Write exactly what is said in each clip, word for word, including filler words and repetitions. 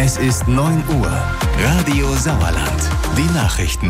Es ist neun Uhr. Radio Sauerland. Die Nachrichten.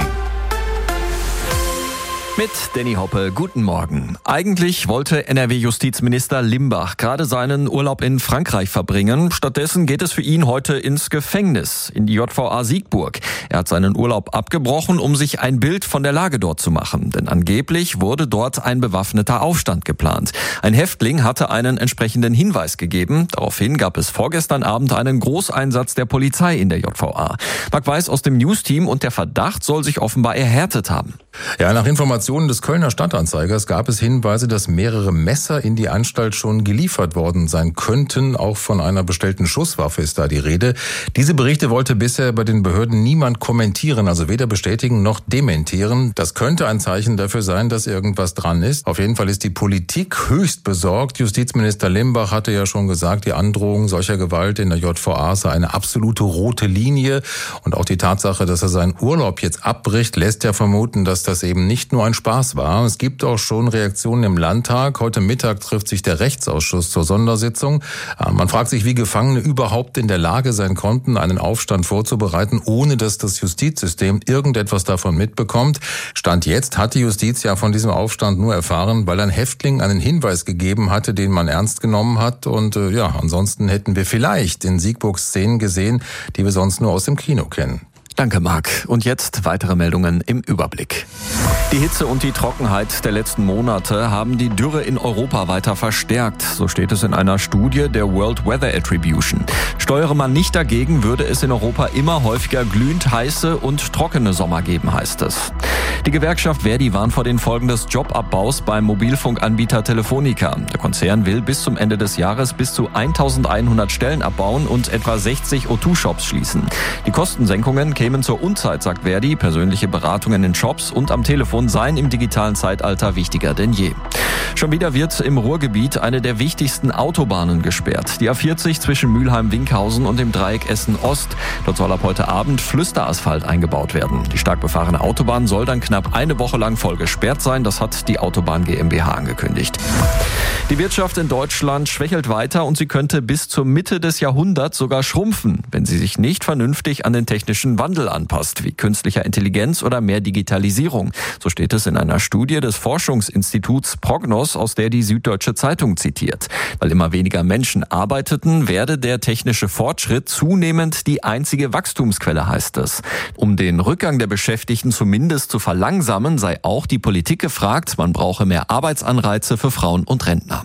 Mit Danny Hoppe, guten Morgen. Eigentlich wollte N R W-Justizminister Limbach gerade seinen Urlaub in Frankreich verbringen. Stattdessen geht es für ihn heute ins Gefängnis, in die J V A Siegburg. Er hat seinen Urlaub abgebrochen, um sich ein Bild von der Lage dort zu machen. Denn angeblich wurde dort ein bewaffneter Aufstand geplant. Ein Häftling hatte einen entsprechenden Hinweis gegeben. Daraufhin gab es vorgestern Abend einen Großeinsatz der Polizei in der J V A. Marc Weiß aus dem Newsteam, und der Verdacht soll sich offenbar erhärtet haben. Ja, nach Informationen des Kölner Stadtanzeigers gab es Hinweise, dass mehrere Messer in die Anstalt schon geliefert worden sein könnten. Auch von einer bestellten Schusswaffe ist da die Rede. Diese Berichte wollte bisher bei den Behörden niemand kommentieren, also weder bestätigen noch dementieren. Das könnte ein Zeichen dafür sein, dass irgendwas dran ist. Auf jeden Fall ist die Politik höchst besorgt. Justizminister Limbach hatte ja schon gesagt, die Androhung solcher Gewalt in der J V A sei eine absolute rote Linie. Und auch die Tatsache, dass er seinen Urlaub jetzt abbricht, lässt ja vermuten, dass das eben nicht nur ein Spaß war. Es gibt auch schon Reaktionen im Landtag. Heute Mittag trifft sich der Rechtsausschuss zur Sondersitzung. Man fragt sich, wie Gefangene überhaupt in der Lage sein konnten, einen Aufstand vorzubereiten, ohne dass das Justizsystem irgendetwas davon mitbekommt. Stand jetzt hat die Justiz ja von diesem Aufstand nur erfahren, weil ein Häftling einen Hinweis gegeben hatte, den man ernst genommen hat. Und äh, ja, ansonsten hätten wir vielleicht in Siegburg Szenen gesehen, die wir sonst nur aus dem Kino kennen. Danke, Marc. Und jetzt weitere Meldungen im Überblick. Die Hitze und die Trockenheit der letzten Monate haben die Dürre in Europa weiter verstärkt. So steht es in einer Studie der World Weather Attribution. Steuere man nicht dagegen, würde es in Europa immer häufiger glühend heiße und trockene Sommer geben, heißt es. Die Gewerkschaft Verdi warnt vor den Folgen des Jobabbaus beim Mobilfunkanbieter Telefonica. Der Konzern will bis zum Ende des Jahres bis zu eintausendeinhundert Stellen abbauen und etwa sechzig O zwei Shops schließen. Die Kostensenkungen kämen zur Unzeit, sagt Verdi. Persönliche Beratungen in Shops und am Telefon seien im digitalen Zeitalter wichtiger denn je. Schon wieder wird im Ruhrgebiet eine der wichtigsten Autobahnen gesperrt. Die A vierzig zwischen Mülheim-Winkhausen und dem Dreieck Essen-Ost. Dort soll ab heute Abend Flüsterasphalt eingebaut werden. Die stark befahrene Autobahn soll dann knapp eine Woche lang voll gesperrt sein. Das hat die Autobahn GmbH angekündigt. Die Wirtschaft in Deutschland schwächelt weiter und sie könnte bis zur Mitte des Jahrhunderts sogar schrumpfen, wenn sie sich nicht vernünftig an den technischen Wandel anpasst, wie künstlicher Intelligenz oder mehr Digitalisierung. So steht es in einer Studie des Forschungsinstituts Prognos, aus der die Süddeutsche Zeitung zitiert. Weil immer weniger Menschen arbeiteten, werde der technische Fortschritt zunehmend die einzige Wachstumsquelle, heißt es. Um den Rückgang der Beschäftigten zumindest zu verlangsamen, sei auch die Politik gefragt. Man brauche mehr Arbeitsanreize für Frauen und Rentner.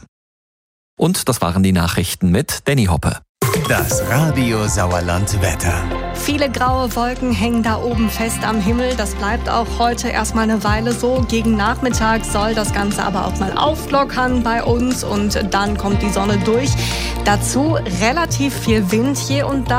Und das waren die Nachrichten mit Danny Hoppe. Das Radio Sauerland Wetter. Viele graue Wolken hängen da oben fest am Himmel. Das bleibt auch heute erstmal eine Weile so. Gegen Nachmittag soll das Ganze aber auch mal auflockern bei uns und dann kommt die Sonne durch. Dazu relativ viel Wind hier und da.